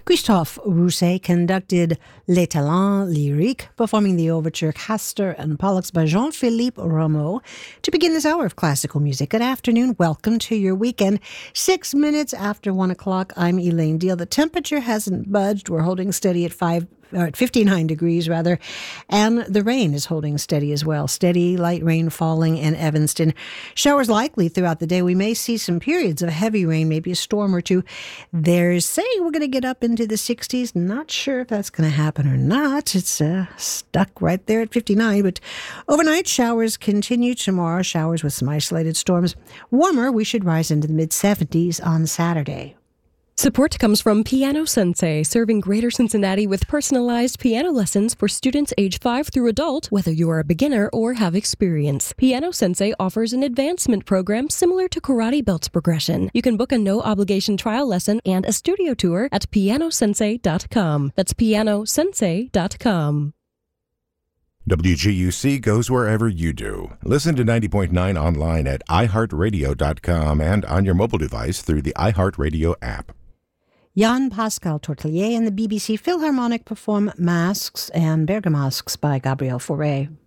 Christophe Rousset conducted Les Talents Lyriques, performing the overture Castor and Pollux by Jean-Philippe Rameau. To begin this hour of classical music, good afternoon. Welcome to your weekend. 6 minutes after 1 o'clock, I'm Elaine Deal. The temperature hasn't budged. We're holding steady at 59 degrees, and the rain is holding steady as well. Steady, light rain falling in Evanston. Showers likely throughout the day. We may see some periods of heavy rain, maybe a storm or two. They're saying we're going to get up into the 60s. Not sure if that's going to happen or not. It's stuck right there at 59, but overnight showers continue tomorrow. Showers with some isolated storms. Warmer, we should rise into the mid-70s on Saturday. Support comes from Piano Sensei, serving Greater Cincinnati with personalized piano lessons for students age 5 through adult, whether you're a beginner or have experience. Piano Sensei offers an advancement program similar to Karate Belts progression. You can book a no-obligation trial lesson and a studio tour at pianosensei.com. That's pianosensei.com. WGUC goes wherever you do. Listen to 90.9 online at iHeartRadio.com and on your mobile device through the iHeartRadio app. Jan-Pascal Tortelier and the BBC Philharmonic perform Masques and Bergamasques by Gabriel Fauré.